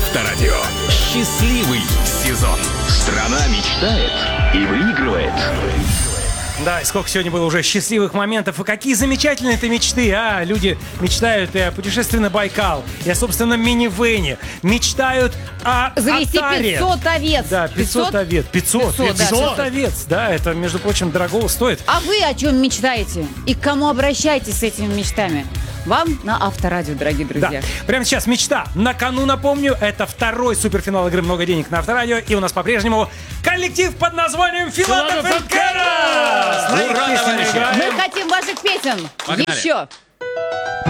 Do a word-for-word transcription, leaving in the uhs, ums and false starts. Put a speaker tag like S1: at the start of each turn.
S1: Авторадио. Счастливый сезон. Страна мечтает и выигрывает.
S2: Да, и сколько сегодня было уже счастливых моментов. И какие замечательные это мечты, а? Люди мечтают и о путешествии на Байкал, и о собственном минивэне. Мечтают о
S3: Завести
S2: отаре.
S3: пятьсот овец.
S2: Да, пятьсот овец. пятьсот,
S3: пятьсот, да,
S2: пятьсот овец. Да, это, между прочим, дорого стоит.
S3: А вы о чем мечтаете? И к кому обращаетесь с этими мечтами? Вам на Авторадио, дорогие друзья.
S2: Да. Прямо сейчас мечта. На кону, напомню, это второй суперфинал игры «Много денег» на Авторадио. И у нас по-прежнему коллектив под названием «Филатов энд Кэрос».
S1: Ура, товарищи!
S3: Мы хотим ваших песен.
S1: Погнали.
S3: Еще.